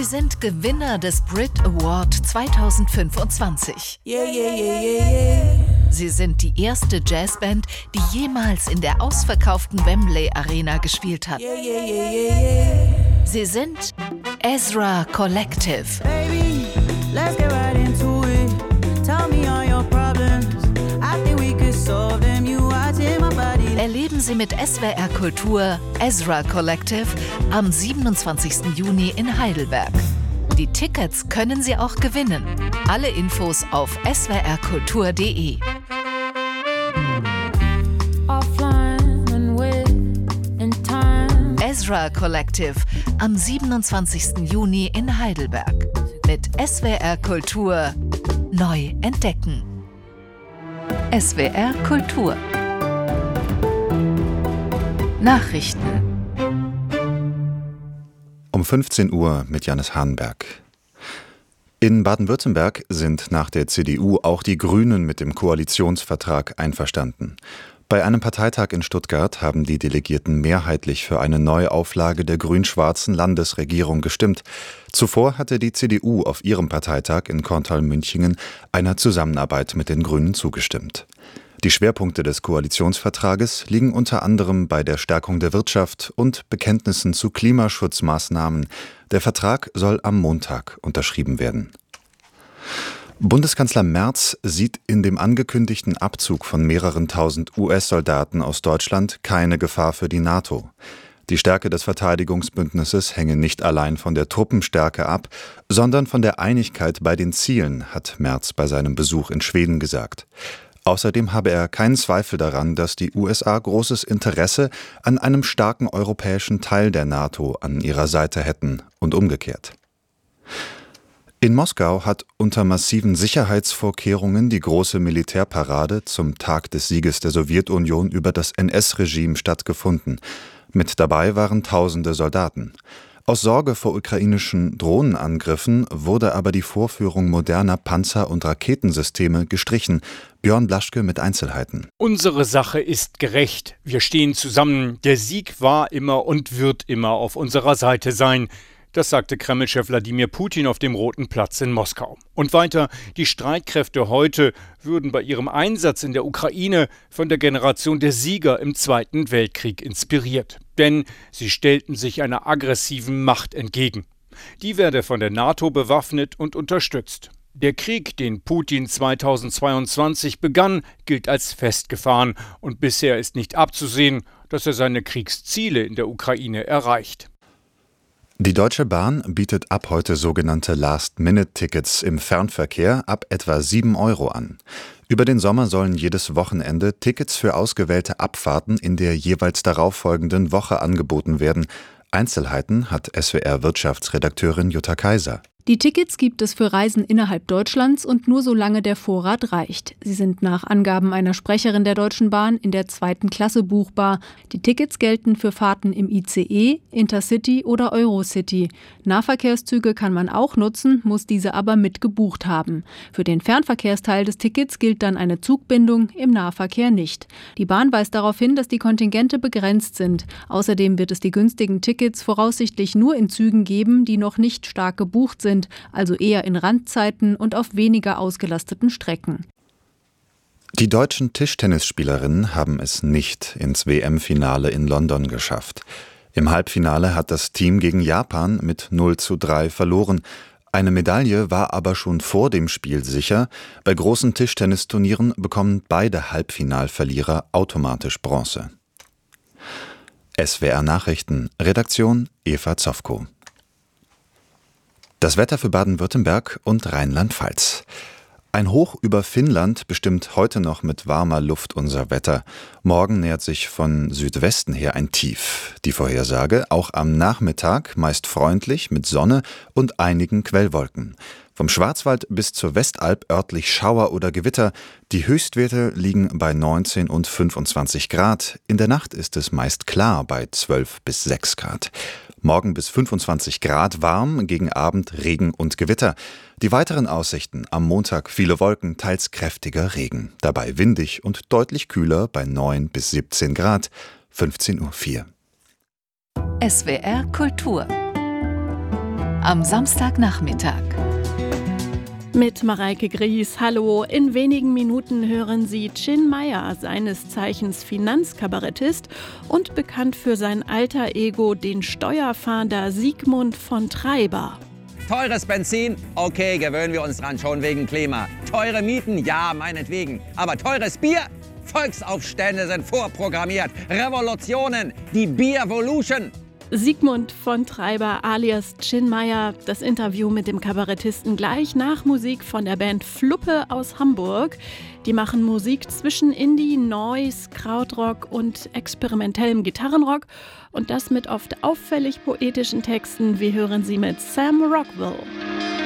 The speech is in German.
Sie sind Gewinner des Brit Award 2025. Sie sind die erste Jazzband, die jemals in der ausverkauften Wembley Arena gespielt hat. Sie sind Ezra Collective. Baby, let's get right into it. Tell me all your problems. I think we could solve them. You are in my body. Erleben Sie mit SWR Kultur Ezra Collective am 27. Juni in Heidelberg. Die Tickets können Sie auch gewinnen. Alle Infos auf swrkultur.de. Ezra Collective am 27. Juni in Heidelberg. Mit SWR Kultur neu entdecken. SWR Kultur. Nachrichten. Um 15 Uhr mit Janis Hahnberg. In Baden-Württemberg sind nach der CDU auch die Grünen mit dem Koalitionsvertrag einverstanden. Bei einem Parteitag in Stuttgart haben die Delegierten mehrheitlich für eine Neuauflage der grün-schwarzen Landesregierung gestimmt. Zuvor hatte die CDU auf ihrem Parteitag in Korntal-Münchingen einer Zusammenarbeit mit den Grünen zugestimmt. Die Schwerpunkte des Koalitionsvertrages liegen unter anderem bei der Stärkung der Wirtschaft und Bekenntnissen zu Klimaschutzmaßnahmen. Der Vertrag soll am Montag unterschrieben werden. Bundeskanzler Merz sieht in dem angekündigten Abzug von mehreren tausend US-Soldaten aus Deutschland keine Gefahr für die NATO. Die Stärke des Verteidigungsbündnisses hänge nicht allein von der Truppenstärke ab, sondern von der Einigkeit bei den Zielen, hat Merz bei seinem Besuch in Schweden gesagt. Außerdem habe er keinen Zweifel daran, dass die USA großes Interesse an einem starken europäischen Teil der NATO an ihrer Seite hätten und umgekehrt. In Moskau hat unter massiven Sicherheitsvorkehrungen die große Militärparade zum Tag des Sieges der Sowjetunion über das NS-Regime stattgefunden. Mit dabei waren tausende Soldaten. Aus Sorge vor ukrainischen Drohnenangriffen wurde aber die Vorführung moderner Panzer- und Raketensysteme gestrichen. Björn Blaschke mit Einzelheiten. Unsere Sache ist gerecht. Wir stehen zusammen. Der Sieg war immer und wird immer auf unserer Seite sein. Das sagte Kreml-Chef Wladimir Putin auf dem Roten Platz in Moskau. Und weiter, die Streitkräfte heute würden bei ihrem Einsatz in der Ukraine von der Generation der Sieger im Zweiten Weltkrieg inspiriert. Denn sie stellten sich einer aggressiven Macht entgegen. Die werde von der NATO bewaffnet und unterstützt. Der Krieg, den Putin 2022 begann, gilt als festgefahren. Und bisher ist nicht abzusehen, dass er seine Kriegsziele in der Ukraine erreicht. Die Deutsche Bahn bietet ab heute sogenannte Last-Minute-Tickets im Fernverkehr ab etwa 7 € an. Über den Sommer sollen jedes Wochenende Tickets für ausgewählte Abfahrten in der jeweils darauffolgenden Woche angeboten werden. Einzelheiten hat SWR-Wirtschaftsredakteurin Jutta Kaiser. Die Tickets gibt es für Reisen innerhalb Deutschlands und nur solange der Vorrat reicht. Sie sind nach Angaben einer Sprecherin der Deutschen Bahn in der 2. Klasse buchbar. Die Tickets gelten für Fahrten im ICE, Intercity oder Eurocity. Nahverkehrszüge kann man auch nutzen, muss diese aber mit gebucht haben. Für den Fernverkehrsteil des Tickets gilt dann eine Zugbindung, im Nahverkehr nicht. Die Bahn weist darauf hin, dass die Kontingente begrenzt sind. Außerdem wird es die günstigen Tickets voraussichtlich nur in Zügen geben, die noch nicht stark gebucht sind, also eher in Randzeiten und auf weniger ausgelasteten Strecken. Die deutschen Tischtennisspielerinnen haben es nicht ins WM-Finale in London geschafft. Im Halbfinale hat das Team gegen Japan mit 0:3 verloren. Eine Medaille war aber schon vor dem Spiel sicher. Bei großen Tischtennisturnieren bekommen beide Halbfinalverlierer automatisch Bronze. SWR Nachrichten, Redaktion Eva Zofko. Das Wetter für Baden-Württemberg und Rheinland-Pfalz. Ein Hoch über Finnland bestimmt heute noch mit warmer Luft unser Wetter. Morgen nähert sich von Südwesten her ein Tief. Die Vorhersage auch am Nachmittag meist freundlich mit Sonne und einigen Quellwolken. Vom Schwarzwald bis zur Westalb örtlich Schauer oder Gewitter. Die Höchstwerte liegen bei 19 und 25 Grad. In der Nacht ist es meist klar bei 12 bis 6 Grad. Morgen bis 25 Grad warm, gegen Abend Regen und Gewitter. Die weiteren Aussichten: am Montag viele Wolken, teils kräftiger Regen. Dabei windig und deutlich kühler bei 9 bis 17 Grad. 15:04 Uhr. SWR Kultur. am Samstagnachmittag. Mit Mareike Gries, hallo. In wenigen Minuten hören Sie Chin Meyer, seines Zeichens Finanzkabarettist und bekannt für sein alter Ego, den Steuerfahnder Sigmund von Treiber. Teures Benzin? Okay, gewöhnen wir uns dran, schon wegen Klima. Teure Mieten? Ja, meinetwegen. Aber teures Bier? Volksaufstände sind vorprogrammiert. Revolutionen, die Biervolution. Sigmund von Treiber alias Chin Meyer, das Interview mit dem Kabarettisten gleich nach Musik von der Band Fluppe aus Hamburg. Die machen Musik zwischen Indie, Noise, Krautrock und experimentellem Gitarrenrock und das mit oft auffällig poetischen Texten. Wir hören sie mit Sam Rockwell.